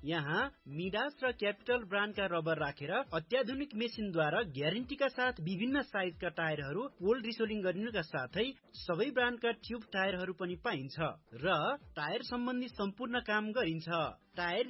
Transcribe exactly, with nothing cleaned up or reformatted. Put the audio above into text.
यहाँ मिडास र capital ब्रान्डका rubber राखेर अत्याधुनिक मेसिनद्वारा ग्यारेन्टीका साथ विभिन्न साइजका टायरहरू पोल रिसोलिङ गरिनुका साथै सबै ब्रान्डका ट्युब टायरहरू पनि पाइन्छ र टायर सम्बन्धी सम्पूर्ण काम गरिन्छ। टायर